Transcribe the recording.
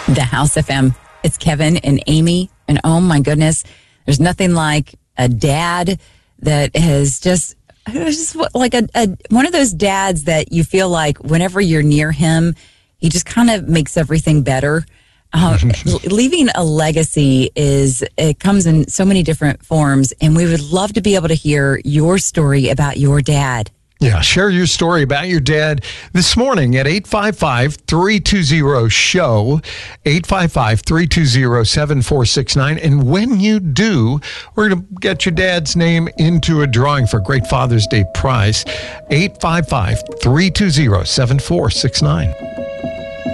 The House FM. It's Kevin and Amy. And oh my goodness, there's nothing like a dad that has just like one of those dads that you feel like whenever you're near him, he just kind of makes everything better. Leaving a legacy it comes in so many different forms. And we would love to be able to hear your story about your dad. Yeah, share your story about your dad this morning at 855-320-SHOW, 855-320-7469. And when you do, we're going to get your dad's name into a drawing for a great Father's Day prize, 855-320-7469.